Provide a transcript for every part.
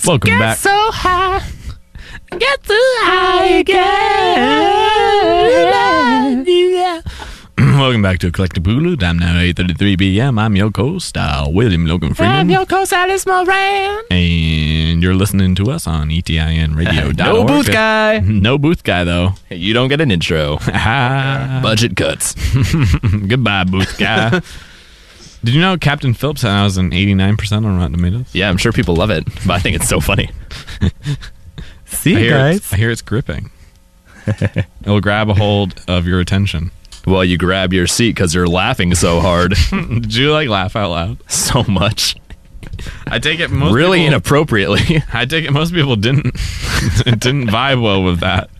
Welcome back. So high, get too high again. Welcome back to Eclectic Boogaloo. Time now 8:33 p.m. I'm your co-host, William Logan Freeman. I'm your co-host, Alice Moran. And you're listening to us on ETINradio.org. No booth guy. No booth guy, though. Hey, you don't get an intro. Budget cuts. Goodbye, booth guy. Did you know Captain Phillips has an 89% on Rotten Tomatoes? Yeah, I'm sure people love it, but I think it's so funny. See you guys. I hear it's gripping. It'll grab a hold of your attention. Well, you grab your seat because you're laughing so hard. Did you laugh out loud? So much. I take it most really people, inappropriately. I take it most people didn't vibe well with that.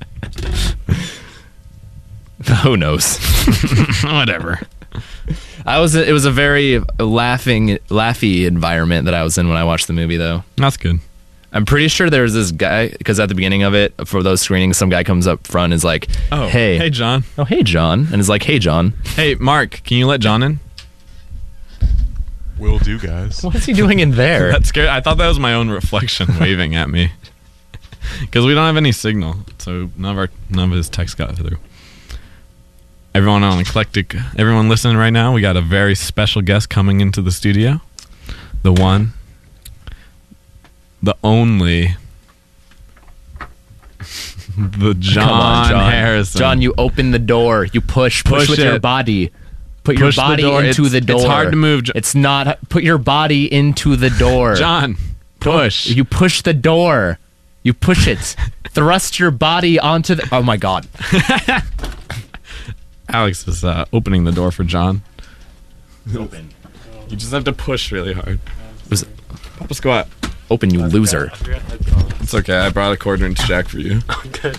Who knows? Whatever. It was a very laughy environment that I was in when I watched the movie, though. That's good. I'm pretty sure there's this guy, because at the beginning of it, for those screenings, some guy comes up front and is like, hey John. Oh, hey John. And is like, hey John. Hey Mark, can you let John in? Will do, guys. What is he doing in there? That's scary. I thought that was my own reflection waving at me. Because we don't have any signal, so none of his text got through. Everyone on Eclectic, everyone listening right now, we got a very special guest coming into the studio. The one, the only, the John, Come on, John Harrison. John, you open the door. You push with your it. body. Put Push your body the door. into the door. It's hard to move. It's not. Put your body into the door. John, push. You push the door. You push it. Thrust your body onto the... Oh, my God. Alex is opening the door for John. Open. You just have to push really hard. Was it Pop a squat. open, you loser. It's okay. I brought a quarter-inch jack for you. Okay.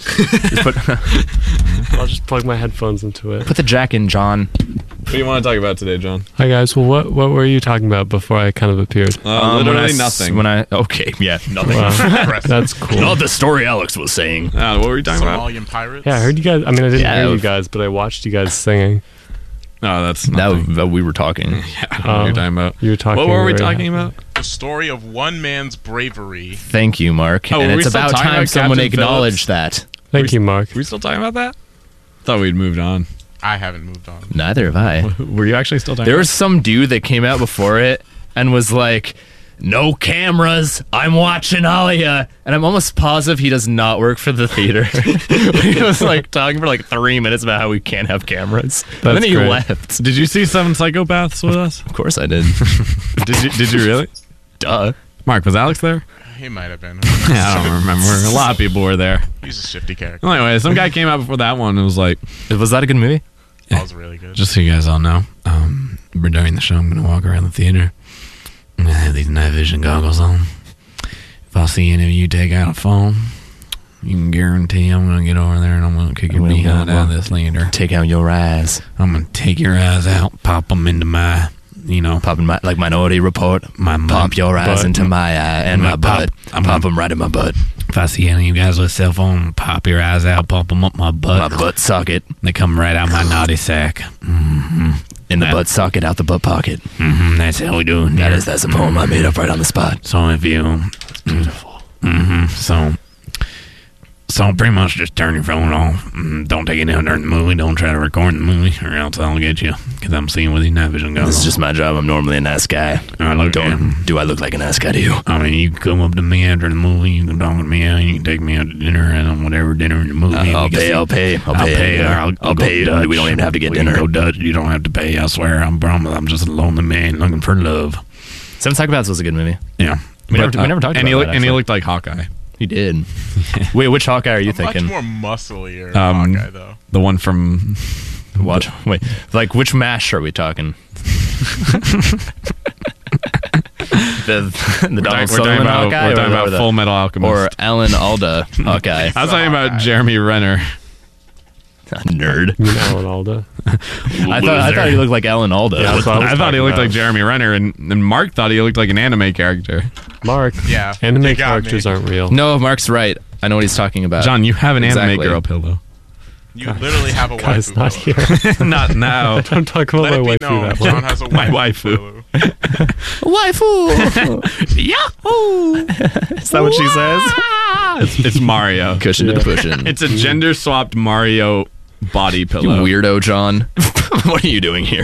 I'll just plug my headphones into it. Put the jack in, John. What do you want to talk about today, John? Hi guys. Well, what were you talking about before I kind of appeared? Literally nothing. Okay, yeah, nothing. Wow. That's cool. Not the story Alex was saying. What were you talking about? Somalian pirates. Yeah, I heard you guys. I mean, I didn't Yeah, hear you guys, but I watched you guys singing. No, that's nothing. That we were talking. Yeah, I don't know what you're talking about. You were talking. What were we right talking now. about? The story of one man's bravery. Thank you, Mark. Oh, and were we it's still about talking time about someone Captain acknowledged that. Thank you, Mark. Are we still talking about that? Thought we'd moved on. I haven't moved on. Neither have I. Were you actually still talking There about was some dude that came out before it and was like, no cameras, I'm watching all of ya. And I'm almost positive he does not work for the theater. He was like talking for like 3 minutes about how we can't have cameras. And then he great. left. Did you see Seven Psychopaths with us? Of course I did. Did you really? Duh. Mark, was Alex there? He might have been. Yeah, I don't remember. A lot of people were there. He's a shifty character. Anyway, some guy came out before that one and was like, Was that a good movie? That was really good. just so you guys all know, during the show, I'm going to walk around the theater. I'm going to have these night vision goggles on. If I see any of you take out a phone, you can guarantee I'm going to get over there and I'm going to kick your behind out of this theater. Take out your eyes. I'm going to take your eyes out, pop them into my, Popping my, like Minority Report. my Pop your eyes butt. into my eye and my butt. Pop them right in my butt. If I see any of you guys with a cell phone, pop your eyes out, pop them up my butt. My butt socket. They come right out my naughty sack. Mm-hmm. In the butt socket, out the butt pocket. Mm-hmm. That's how we do it. That's a poem I made up right on the spot. So if you... It's beautiful. Mm-hmm. So pretty much just turn your phone off. Don't take it out during the movie. Don't try to record the movie or else I'll get you. Because I'm seeing with these night vision goggles. This is just my job. I'm normally a nice guy. Do I look like a nice guy to you? I mean, you can come up to me after the movie. You can talk to me. You can take me out to dinner and whatever dinner in the movie. I'll pay. I'll pay. I'll pay. Dutch. We don't even have to get We dinner. can go Dutch. You don't have to pay. I swear. I'm promise. I'm just a lonely man looking for love. Seven Psychopaths was a good movie. Yeah. We never talked about and that, he actually. looked like Hawkeye. He did. Wait, which Hawkeye are you Much thinking? more musclier Hawkeye, though. The one from... Watch. Wait, like which MASH are we talking? the Donald We're talking Sutherland about, Hawkeye, we're talking about the- Full Metal Alchemist. or Alan Alda Hawkeye? I was talking about Jeremy Renner. Nerd. You know, Alan Alda. I thought he looked like Alan Alda. Yeah, that's what I was I thought he talking looked about. like Jeremy Renner, and Mark thought he looked like an anime character. Mark. Yeah. Anime You got characters me. aren't real. No, Mark's right. I know what he's talking about. John, you have an Exactly. anime girl pillow. You literally have a Guy's waifu not pillow. here. Not now. Don't talk about Let my it be wife known, that John way. has a My waifu waifu. pillow. Waifu. Yahoo! Is that what she says? It's Mario. Cushion to the pushing. It's a gender swapped Mario body You pillow. weirdo, John. What are you doing here?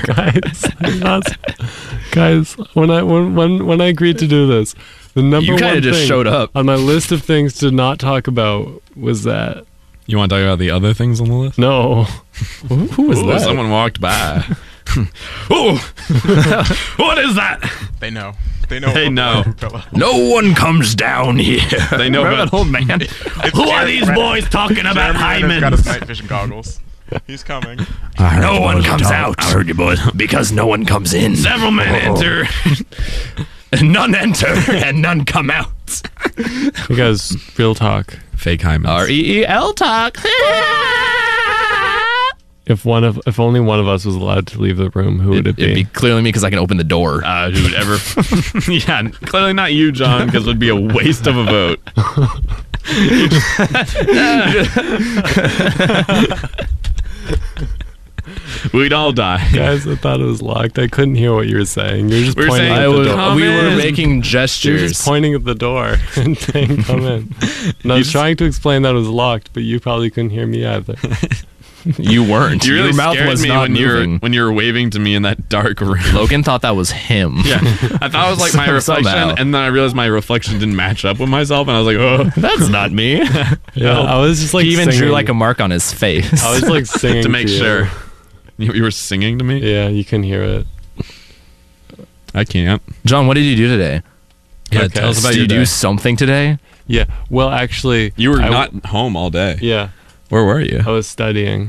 Guys, when I agreed to do this, the number You one kind of just thing showed up. on my list of things to not talk about was that. You want to talk about the other things on the list? No. Who was Ooh, that? someone walked by. Oh, what is that? They know. They know. They know. Pillow. No one comes down here. They know Remember about- that old man. Who are Jeremy these Renner. boys talking about Jeremy Renner's got his hymens? night vision goggles. He's coming. No one comes out. I heard you, boys. Because no one comes in. Several men enter. And none enter, and none come out. You guys, real talk. Fake hymens. REEL talk. If only one of us was allowed to leave the room, who would it be? It'd be clearly me because I can open the door. Who'd ever? Yeah, clearly not you, John, because it would be a waste of a vote. We'd all die. Guys, I thought it was locked. I couldn't hear what you were saying. You were just We were pointing saying at I the was- door. Come we were in. making You were gestures. just pointing at the door and saying, "Come in." And I was trying to explain that it was locked, but you probably couldn't hear me either. You weren't. You really Your mouth scared was me not when moving. you were waving to me in that dark room. Logan thought that was him. Yeah, I thought it was like my reflection, Somehow. and then I realized my reflection didn't match up with myself, and I was like, "Oh, That's not me. Yeah, I was just like he even singing. drew like a mark on his face. I was like singing to make you. sure." You were singing to me. Yeah, you can hear it. I can't. John, what did you do today? Yeah, Okay. tell us about Did your you do day. something today? Yeah. Well, actually, You were I- not home all day. Yeah, Where were you? I was studying.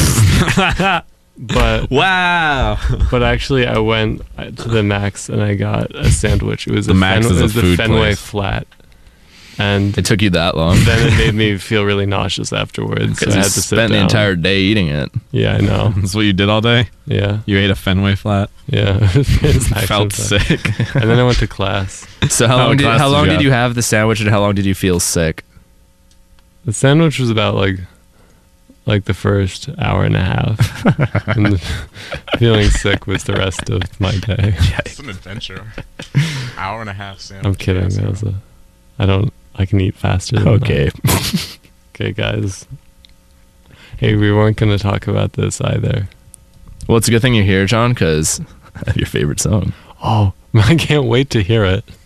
But Wow. actually, I went to the Max and I got a sandwich. It was The Max is it a was the food Fenway place. Flat, and It took you that long. then it made me feel really nauseous afterwards. So Because I you had to sit spent the down. entire day eating it. Yeah, I know. That's what you did all day? Yeah, You ate a Fenway flat? yeah. It's nice Felt and stuff. sick? And then I went to class. So how How long did class how did long you did have? you have the sandwich, and how long did you feel sick? The sandwich was about like the first hour and a half, and feeling sick was the rest of my day. It's an adventure. Hour and a half sandwich. I'm kidding. Yes, I can eat faster than that. Okay, guys. Hey, we weren't going to talk about this either. Well, it's a good thing you're here, John, because I have your favorite song. Oh, I can't wait to hear it.